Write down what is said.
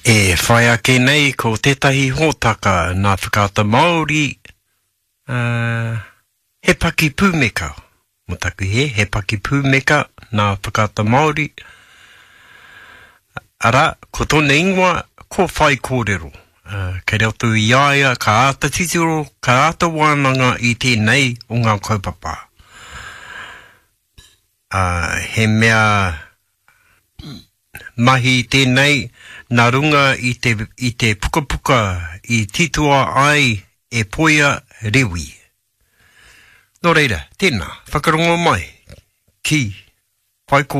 E whai ake nei ko tētahi hōtaka nā whakaata Māori he paki pūmeka. Mutaku he paki pūmeka nā whakaata Māori. Ara, ko tōna ingoa, ko whai kōrero. Kei reo tu i aia, ka āta titiro, ka āta wānanga i tēnei o ngā kaupapa. He mea mahi tēnei, nā runga i te puka puka i titua ai e poia rewi. Nō reira, tēnā, whakarongo mai ki whai kōrero.